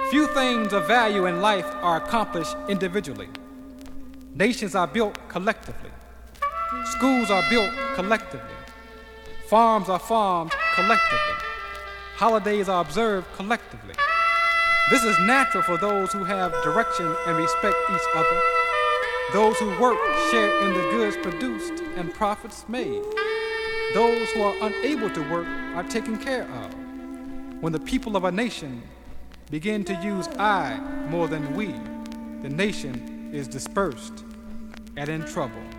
Few things of value in life are accomplished individually. Nations are built collectively. Schools are built collectively. Farms are farmed collectively. Holidays are observed collectively. This is natural for those who have direction and respect each other. Those who work share in the goods produced and profits made. Those who are unable to work are taken care of. When the people of a nation begin to use I more than we, the nation is dispersed and in trouble.